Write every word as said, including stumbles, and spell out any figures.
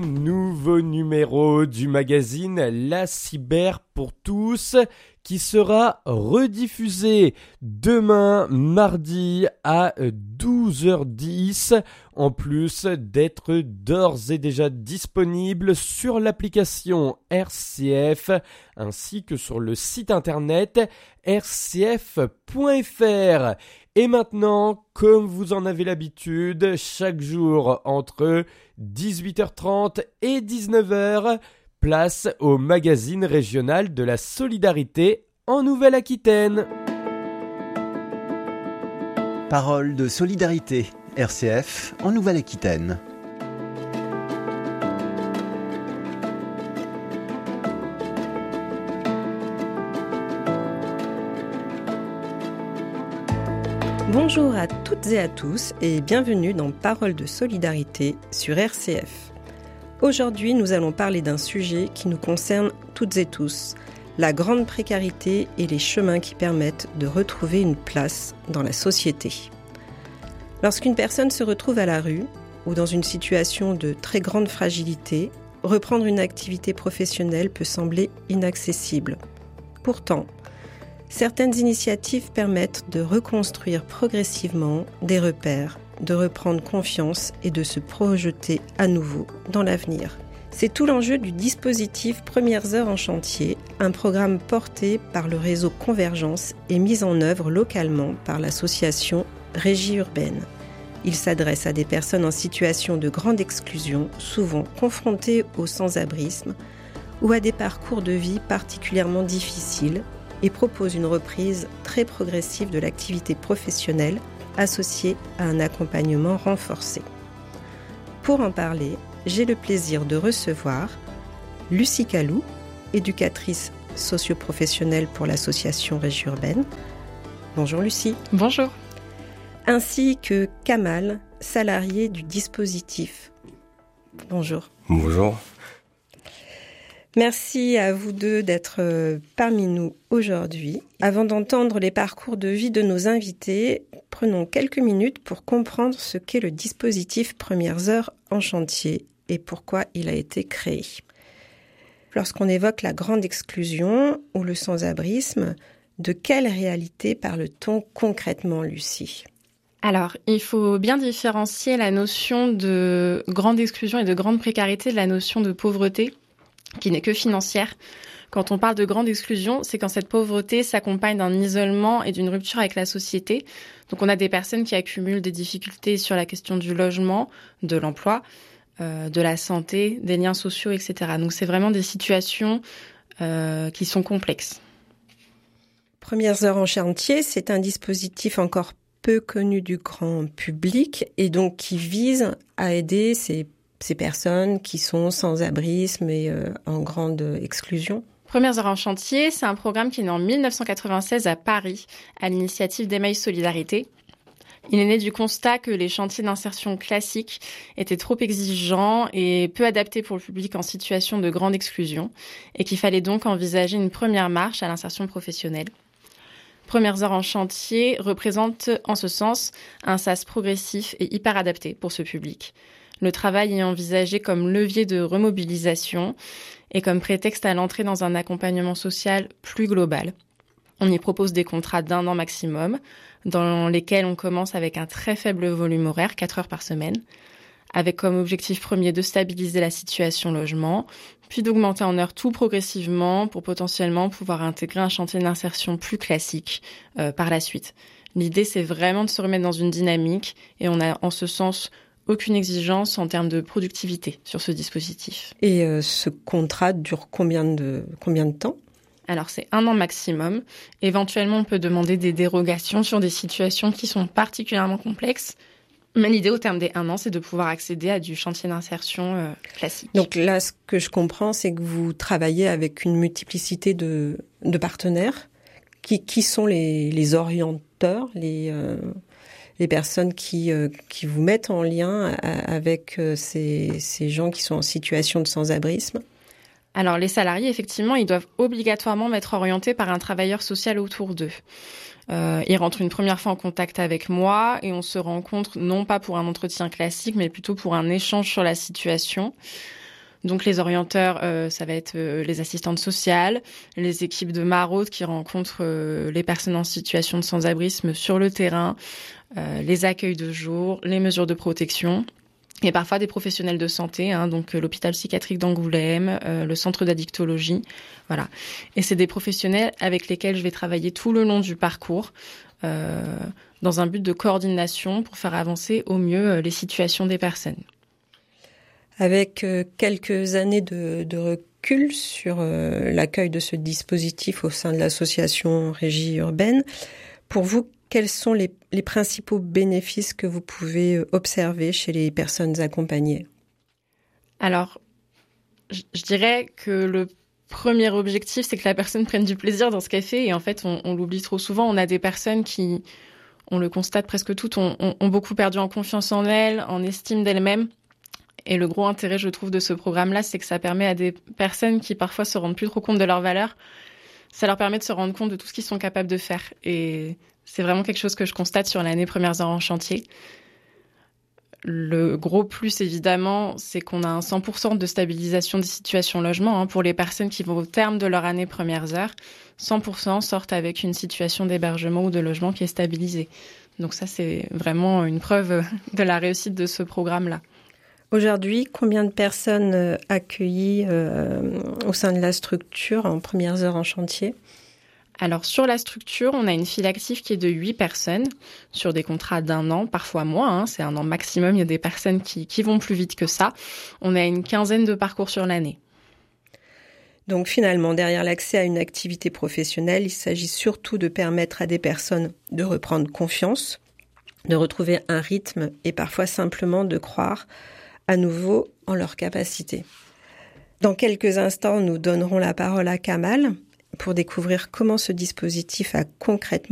Nouveau numéro du magazine La Cyber pour tous qui sera rediffusé demain mardi à douze heures dix, en plus d'être d'ores et déjà disponible sur l'application R C F ainsi que sur le site internet r c f point f r. Et maintenant, comme vous en avez l'habitude, chaque jour entre dix-huit heures trente et dix-neuf heures, place au magazine régional de la solidarité en Nouvelle-Aquitaine. Parole de solidarité, R C F en Nouvelle-Aquitaine. Bonjour à toutes et à tous et bienvenue dans Parole de solidarité sur R C F. Aujourd'hui, nous allons parler d'un sujet qui nous concerne toutes et tous, la grande précarité et les chemins qui permettent de retrouver une place dans la société. Lorsqu'une personne se retrouve à la rue ou dans une situation de très grande fragilité, reprendre une activité professionnelle peut sembler inaccessible. Pourtant, certaines initiatives permettent de reconstruire progressivement des repères, de reprendre confiance et de se projeter à nouveau dans l'avenir. C'est tout l'enjeu du dispositif Premières Heures en chantier, un programme porté par le réseau Convergence et mis en œuvre localement par l'association Régie Urbaine. Il s'adresse à des personnes en situation de grande exclusion, souvent confrontées au sans-abrisme ou à des parcours de vie particulièrement difficiles, et propose une reprise très progressive de l'activité professionnelle associée à un accompagnement renforcé. Pour en parler, j'ai le plaisir de recevoir Lucie Calou, éducatrice socio-professionnelle pour l'association Régie Urbaine. Bonjour Lucie. Bonjour. Ainsi que Kamal, salarié du dispositif. Bonjour. Bonjour. Merci à vous deux d'être parmi nous aujourd'hui. Avant d'entendre les parcours de vie de nos invités, prenons quelques minutes pour comprendre ce qu'est le dispositif Premières Heures en chantier et pourquoi il a été créé. Lorsqu'on évoque la grande exclusion ou le sans-abrisme, de quelle réalité parle-t-on concrètement, Lucie ? Alors, il faut bien différencier la notion de grande exclusion et de grande précarité de la notion de pauvreté, qui n'est que financière. Quand on parle de grande exclusion, c'est quand cette pauvreté s'accompagne d'un isolement et d'une rupture avec la société. Donc on a des personnes qui accumulent des difficultés sur la question du logement, de l'emploi, euh, de la santé, des liens sociaux, et cetera. Donc c'est vraiment des situations euh, qui sont complexes. Premières Heures en chantier, c'est un dispositif encore peu connu du grand public et donc qui vise à aider ces ces personnes qui sont sans abrisme et euh, en grande exclusion. Premières Heures en chantier, c'est un programme qui est né en dix-neuf cent quatre-vingt-seize à Paris, à l'initiative d'Emmaüs Solidarité. Il est né du constat que les chantiers d'insertion classiques étaient trop exigeants et peu adaptés pour le public en situation de grande exclusion, et qu'il fallait donc envisager une première marche à l'insertion professionnelle. Premières Heures en chantier représente en ce sens un sas progressif et hyper adapté pour ce public. Le travail est envisagé comme levier de remobilisation et comme prétexte à l'entrée dans un accompagnement social plus global. On y propose des contrats d'un an maximum, dans lesquels on commence avec un très faible volume horaire, quatre heures par semaine, avec comme objectif premier de stabiliser la situation logement, puis d'augmenter en heures tout progressivement pour potentiellement pouvoir intégrer un chantier d'insertion plus classique euh, par la suite. L'idée, c'est vraiment de se remettre dans une dynamique et on a en ce sens aucune exigence en termes de productivité sur ce dispositif. Et euh, ce contrat dure combien de, combien de temps ? Alors, c'est un an maximum. Éventuellement, on peut demander des dérogations sur des situations qui sont particulièrement complexes. Mais l'idée, au terme des un an, c'est de pouvoir accéder à du chantier d'insertion euh, classique. Donc là, ce que je comprends, c'est que vous travaillez avec une multiplicité de, de partenaires. Qui, qui sont les, les orienteurs, les... Euh... les personnes qui euh, qui vous mettent en lien avec euh, ces ces gens qui sont en situation de sans-abrisme? Alors les salariés, effectivement, ils doivent obligatoirement être orientés par un travailleur social autour d'eux. Euh, ils rentrent une première fois en contact avec moi et on se rencontre non pas pour un entretien classique, mais plutôt pour un échange sur la situation. Donc les orienteurs, euh, ça va être euh, les assistantes sociales, les équipes de maraude qui rencontrent euh, les personnes en situation de sans-abrisme sur le terrain, euh, les accueils de jour, les mesures de protection. Et parfois des professionnels de santé, hein, donc euh, l'hôpital psychiatrique d'Angoulême, euh, le centre d'addictologie, voilà. Et c'est des professionnels avec lesquels je vais travailler tout le long du parcours, euh, dans un but de coordination pour faire avancer au mieux euh, les situations des personnes. Avec euh, quelques années de, de recul sur euh, l'accueil de ce dispositif au sein de l'association Régie Urbaine, pour vous, quels sont les, les principaux bénéfices que vous pouvez observer chez les personnes accompagnées ? Alors, je, je dirais que le premier objectif, c'est que la personne prenne du plaisir dans ce qu'elle fait. Et en fait, on, on l'oublie trop souvent. On a des personnes qui, on le constate presque toutes, ont, ont, ont beaucoup perdu en confiance en elles, en estime d'elles-mêmes. Et le gros intérêt, je trouve, de ce programme-là, c'est que ça permet à des personnes qui parfois se rendent plus trop compte de leurs valeurs, ça leur permet de se rendre compte de tout ce qu'ils sont capables de faire. Et c'est vraiment quelque chose que je constate sur l'année premières heures en chantier. Le gros plus, évidemment, c'est qu'on a un cent pour cent de stabilisation des situations logement. Hein. Pour les personnes qui vont au terme de leur année premières heures, cent pour cent sortent avec une situation d'hébergement ou de logement qui est stabilisée. Donc ça, c'est vraiment une preuve de la réussite de ce programme-là. Aujourd'hui, combien de personnes accueillies euh, au sein de la structure en premières heures en chantier ? Alors, sur la structure, on a une file active qui est de huit personnes sur des contrats d'un an, parfois moins, hein, c'est un an maximum. Il y a des personnes qui, qui vont plus vite que ça. On a une quinzaine de parcours sur l'année. Donc finalement, derrière l'accès à une activité professionnelle, il s'agit surtout de permettre à des personnes de reprendre confiance, de retrouver un rythme et parfois simplement de croire à nouveau en leurs capacités. Dans quelques instants, nous donnerons la parole à Kamal pour découvrir comment ce dispositif a concrètement